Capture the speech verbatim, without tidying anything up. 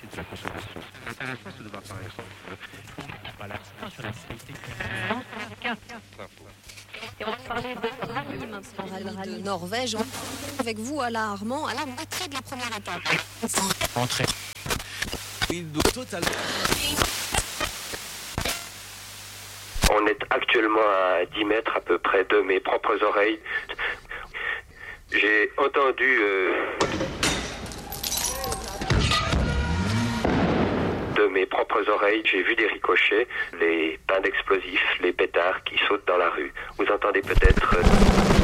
la consommation. C'est intéressant de voir par exemple voilà, sur la sécurité. Et on va parler de, de Norvège avec vous, Alain Armand, à la moitié de la première étape. Entrée. Il doit totalement. On est actuellement à dix mètres à peu près de mes propres oreilles. J'ai entendu euh, de mes propres oreilles, j'ai vu des ricochets, les pains d'explosifs, les pétards qui sautent dans la rue. Vous entendez peut-être... Euh,